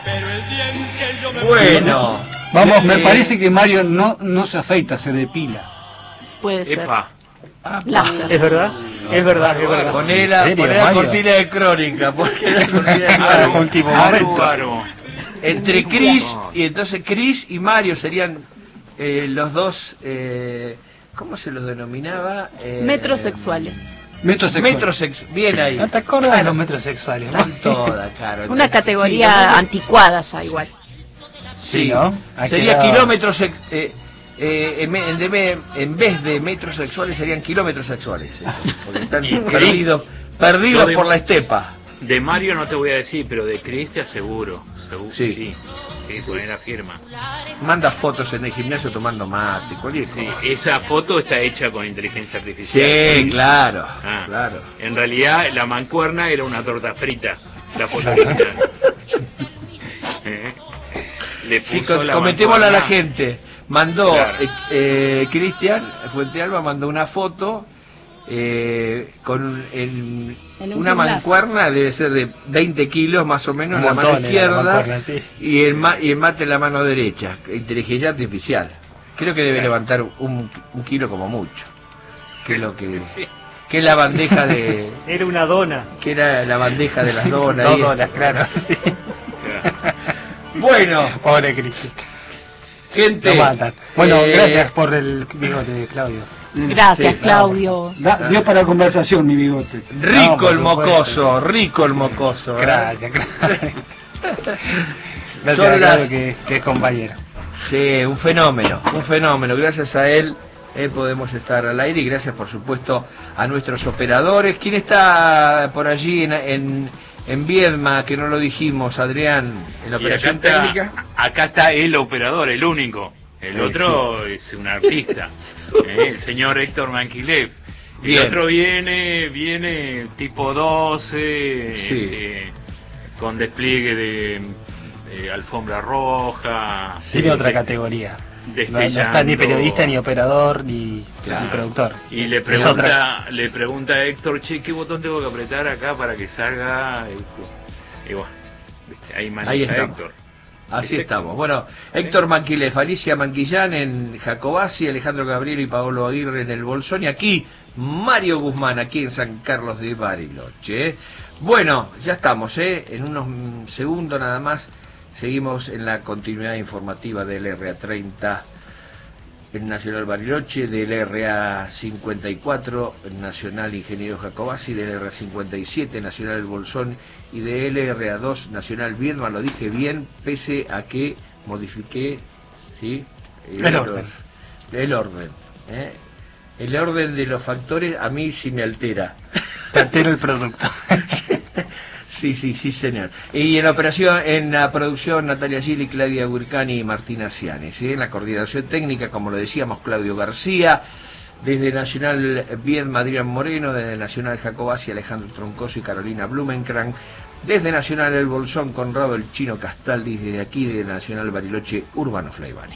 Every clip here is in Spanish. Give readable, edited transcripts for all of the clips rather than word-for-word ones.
Bueno, Vamos, me parece que Mario no se afeita, se depila. Puede ser. epa. Láser. ¿Es verdad? Es verdad, es verdad. Poné la Mario? cortina de crónica, porque la cortina de crónica. Último momento. Bárbaro. Entre Chris, y entonces Chris y Mario serían los dos, ¿cómo se los denominaba? Metrosexuales. Bien ahí. ¿No te acuerdas de los metrosexuales? Con toda, claro. Una categoría anticuada ya igual. Sí, ¿no? Ha sería quedado- kilómetros, en vez de metros sexuales serían kilómetros sexuales. Porque están Y perdidos Yo de- por la estepa. De Mario no te voy a decir, pero de Cris te aseguro. Sí. Sí, poner la firma. Manda fotos en el gimnasio tomando mate, cualquier Sí, cosa. esa foto está hecha con inteligencia artificial. Sí, claro, Ah, claro. En realidad, la mancuerna era una torta frita. La foto que está. Le Sí, puso la comentémosle a la mancuerna. gente. Mandó, Claro. Cristian Fuentealba mandó una foto con En un una gimnasio. mancuerna, debe ser de 20 kilos más o menos, Un en la mano montón, la izquierda, mancuerna, sí. y el mate en la mano derecha. Inteligencia artificial. Creo que debe Claro. levantar un kilo como mucho. Que es lo que es la bandeja de... Era una dona. que era la bandeja de las donas. Dos y eso. donas, claro. Sí. Claro. Bueno, Pobre Cristian. gente. Lo matan. Bueno, eh, gracias por el bigote de Claudio. Gracias, Sí, Claudio. Dio para conversación mi bigote. Rico No, por el supuesto. mocoso, rico el mocoso. ¿eh? Gracias, gracias. Gracias Son a Claudio las- que es compañero. Sí, un fenómeno. Gracias a él podemos estar al aire y gracias por supuesto a nuestros operadores. ¿Quién está por allí en Viedma, que no lo dijimos, Adrián, en la Y operación acá está- técnica? Acá está el operador, el único. El Sí, otro es un artista. El señor Héctor Manquilev. El Bien. otro viene tipo 12, Sí. con despliegue de alfombra roja. Tiene otra categoría. No está ni periodista, ni operador, ni productor. Y Es- le es otra. pregunta a Héctor, che, ¿qué botón tengo que apretar acá para que salga? Y bueno, ¿viste? Ahí maneja Ahí estamos. Héctor. Así Ese- estamos. Bueno, Héctor Manquilef, Alicia Manquillán en Jacobasi, Alejandro Gabriel y Paolo Aguirre en el Bolsón. Y aquí, Mario Guzmán, aquí en San Carlos de Bariloche. Bueno, ya estamos, en unos segundos nada más. Seguimos en la continuidad informativa del RA30, el Nacional Bariloche, del RA54, el Nacional Ingeniero Jacobasi, del RA57, Nacional El Bolsón, y del RA2, Nacional Viedma. Lo dije bien, pese a que modifiqué, ¿sí? El orden. El orden, ¿eh? El orden de los factores a mí sí me altera. Te altera el producto. Sí, señor. Y en la producción, Natalia Gili, Claudia Guircani y Martina Cianes. En la coordinación técnica, como lo decíamos, Claudio García. Desde Nacional Viedma, Adrián Moreno. Desde Nacional Jacobasi, Alejandro Troncoso y Carolina Blumenkrank. Desde Nacional El Bolsón, Conrado el Chino Castaldi. Desde aquí, desde Nacional Bariloche, Urbano Flaivani.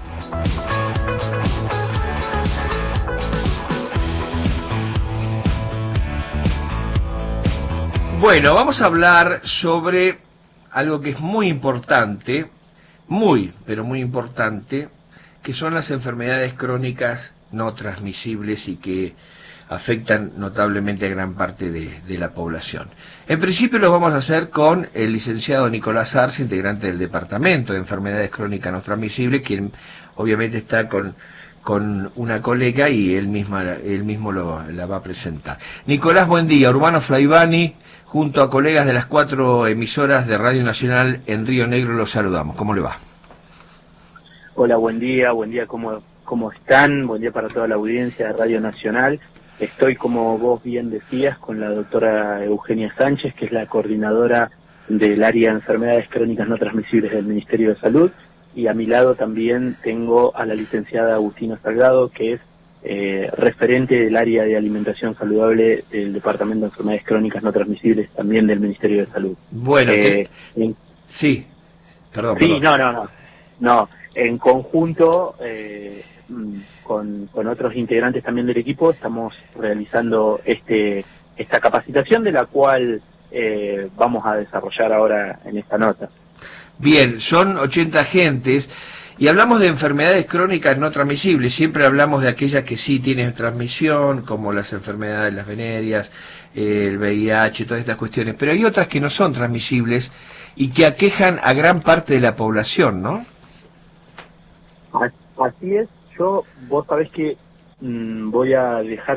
Bueno, vamos a hablar sobre algo que es muy importante, pero muy importante, que son las enfermedades crónicas no transmisibles y que afectan notablemente a gran parte de la población. En principio lo vamos a hacer con el licenciado Nicolás Arce, integrante del Departamento de Enfermedades Crónicas No Transmisibles, quien obviamente está con una colega y él mismo la va a presentar. Nicolás, buen día. Urbano Flaivani, junto a colegas de las 4 emisoras de Radio Nacional en Río Negro, los saludamos. ¿Cómo le va? Hola, buen día, ¿cómo están? Buen día para toda la audiencia de Radio Nacional. Estoy, como vos bien decías, con la doctora Eugenia Sánchez, que es la coordinadora del área de enfermedades crónicas no transmisibles del Ministerio de Salud, y a mi lado también tengo a la licenciada Agustina Salgado, que es referente del área de alimentación saludable del Departamento de Enfermedades Crónicas no transmisibles también del Ministerio de Salud. Bueno, sí, perdón. Sí, no, en conjunto con otros integrantes también del equipo estamos realizando esta capacitación, de la cual vamos a desarrollar ahora en esta nota. Bien, son 80 agentes y hablamos de enfermedades crónicas no transmisibles. Siempre hablamos de aquellas que sí tienen transmisión, como las enfermedades, las venéreas, el VIH, todas estas cuestiones. Pero hay otras que no son transmisibles y que aquejan a gran parte de la población, ¿no? Así es. Vos sabés que voy a dejar